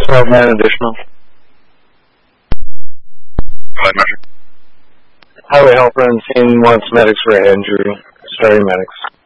12-man additional. Flight measure. Highway helper on scene wants medics for injury. Starting medics.